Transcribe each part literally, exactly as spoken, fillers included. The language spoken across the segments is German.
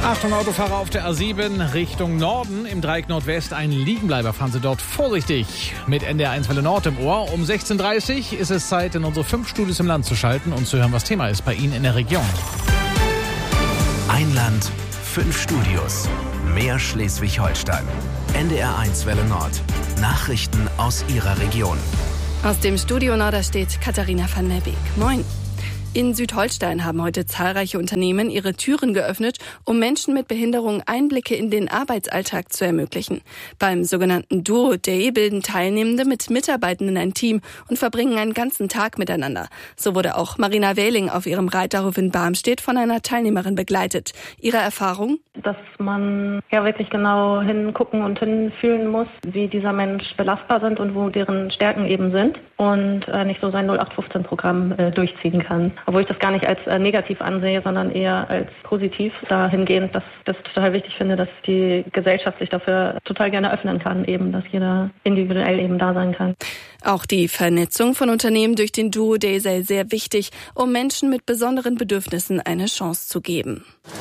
Achtung, Autofahrer auf der A sieben Richtung Norden. Im Dreieck Nordwest ein Liegenbleiber. Fahren Sie dort vorsichtig mit N D R eins Welle Nord im Ohr. Um sechzehn Uhr dreißig ist es Zeit, in unsere fünf Studios im Land zu schalten und zu hören, was Thema ist bei Ihnen in der Region. Ein Land, fünf Studios. Mehr Schleswig-Holstein. N D R eins Welle Nord. Nachrichten aus Ihrer Region. Aus dem Studio Norderstedt Katharina van der Beek. Moin. In Südholstein haben heute zahlreiche Unternehmen ihre Türen geöffnet, um Menschen mit Behinderung Einblicke in den Arbeitsalltag zu ermöglichen. Beim sogenannten Duo Day bilden Teilnehmende mit Mitarbeitenden ein Team und verbringen einen ganzen Tag miteinander. So wurde auch Marina Wähling auf ihrem Reiterhof in Barmstedt von einer Teilnehmerin begleitet. Ihre Erfahrung? Dass man ja wirklich genau hingucken und hinfühlen muss, wie dieser Mensch belastbar sind und wo deren Stärken eben sind und äh, nicht so sein null acht fünfzehn Programm äh, durchziehen kann. Obwohl ich das gar nicht als äh, negativ ansehe, sondern eher als positiv dahingehend, dass ich das total wichtig finde, dass die Gesellschaft sich dafür total gerne öffnen kann, eben, dass jeder individuell eben da sein kann. Auch die Vernetzung von Unternehmen durch den Duo Day sei sehr wichtig, um Menschen mit besonderen Bedürfnissen eine Chance zu geben.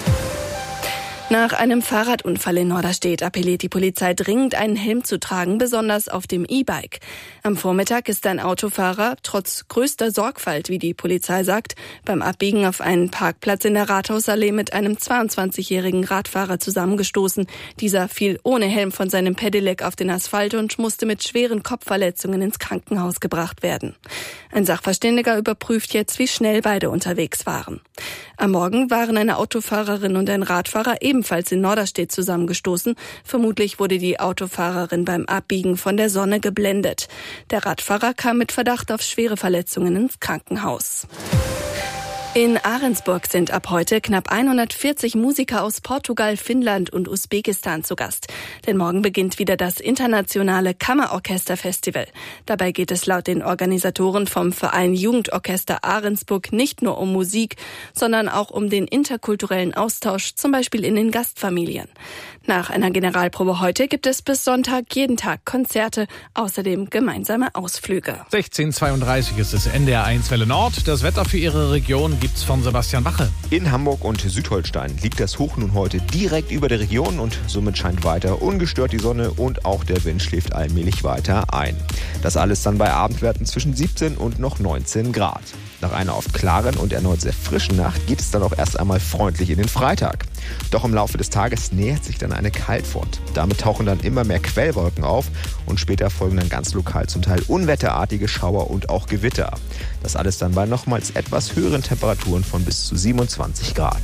Nach einem Fahrradunfall in Norderstedt appelliert die Polizei dringend, einen Helm zu tragen, besonders auf dem E-Bike. Am Vormittag ist ein Autofahrer trotz größter Sorgfalt, wie die Polizei sagt, beim Abbiegen auf einen Parkplatz in der Rathausallee mit einem zweiundzwanzigjährigen Radfahrer zusammengestoßen. Dieser fiel ohne Helm von seinem Pedelec auf den Asphalt und musste mit schweren Kopfverletzungen ins Krankenhaus gebracht werden. Ein Sachverständiger überprüft jetzt, wie schnell beide unterwegs waren. Am Morgen waren eine Autofahrerin und ein Radfahrer ebenfalls in Norderstedt zusammengestoßen. Vermutlich wurde die Autofahrerin beim Abbiegen von der Sonne geblendet. Der Radfahrer kam mit Verdacht auf schwere Verletzungen ins Krankenhaus. In Ahrensburg sind ab heute knapp hundertvierzig Musiker aus Portugal, Finnland und Usbekistan zu Gast. Denn morgen beginnt wieder das internationale Kammerorchesterfestival. Dabei geht es laut den Organisatoren vom Verein Jugendorchester Ahrensburg nicht nur um Musik, sondern auch um den interkulturellen Austausch, zum Beispiel in den Gastfamilien. Nach einer Generalprobe heute gibt es bis Sonntag jeden Tag Konzerte, außerdem gemeinsame Ausflüge. sechzehn Uhr zweiunddreißig ist es N D R eins Welle Nord. Das Wetter für Ihre Region gibt's von Sebastian Wache. In Hamburg und Südholstein liegt das Hoch nun heute direkt über der Region und somit scheint weiter ungestört die Sonne und auch der Wind schläft allmählich weiter ein. Das alles dann bei Abendwerten zwischen siebzehn und noch neunzehn Grad. Nach einer oft klaren und erneut sehr frischen Nacht geht es dann auch erst einmal freundlich in den Freitag. Doch im Laufe des Tages nähert sich dann eine Kaltfront. Damit tauchen dann immer mehr Quellwolken auf und später folgen dann ganz lokal zum Teil unwetterartige Schauer und auch Gewitter. Das alles dann bei nochmals etwas höheren Temperaturen von bis zu siebenundzwanzig Grad.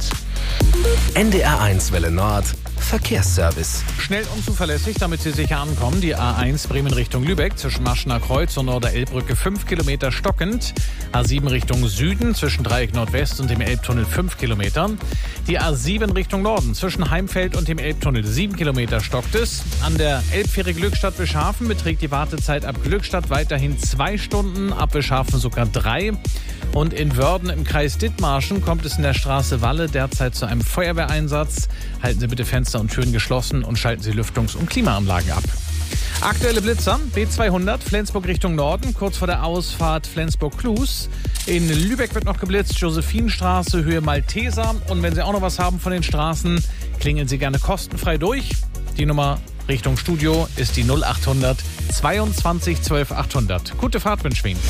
N D R eins Welle Nord. Verkehrsservice. Schnell und zuverlässig, damit Sie sicher ankommen. Die A eins Bremen Richtung Lübeck zwischen Maschener Kreuz und Norder-Elbbrücke fünf Kilometer stockend. A sieben Richtung Süden zwischen Dreieck Nordwest und dem Elbtunnel fünf Kilometer. Die A sieben Richtung Norden zwischen Heimfeld und dem Elbtunnel sieben Kilometer stockt es. An der Elbfähre Glückstadt-Wischhafen beträgt die Wartezeit ab Glückstadt weiterhin zwei Stunden, ab Wischhafen sogar drei. Und in Wörden im Kreis Dithmarschen kommt es in der Straße Walle derzeit zu einem Feuerwehreinsatz. Halten Sie bitte Fenster und Türen geschlossen und schalten Sie Lüftungs- und Klimaanlagen ab. Aktuelle Blitzer, B zweihundert, Flensburg Richtung Norden, kurz vor der Ausfahrt Flensburg-Klus. In Lübeck wird noch geblitzt, Josephinstraße, Höhe Malteser. Und wenn Sie auch noch was haben von den Straßen, klingeln Sie gerne kostenfrei durch. Die Nummer Richtung Studio ist die null achthundert zweiundzwanzig zwölf achthundert. Gute Fahrt wünsche ich Ihnen.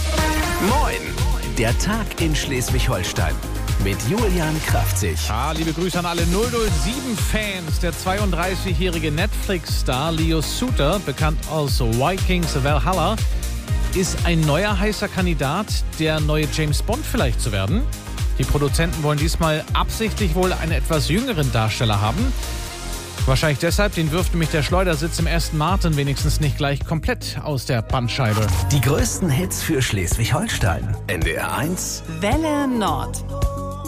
Moin! Der Tag in Schleswig-Holstein mit Julian Kraftzig. Ah, liebe Grüße an alle null null sieben-Fans. Der zweiunddreißigjährige Netflix-Star Leo Suter, bekannt aus Vikings Valhalla, ist ein neuer heißer Kandidat, der neue James Bond vielleicht zu werden. Die Produzenten wollen diesmal absichtlich wohl einen etwas jüngeren Darsteller haben. Wahrscheinlich deshalb, den wirft nämlich der Schleudersitz im Aston Martin wenigstens nicht gleich komplett aus der Bandscheibe. Die größten Hits für Schleswig-Holstein. N D R eins Welle Nord.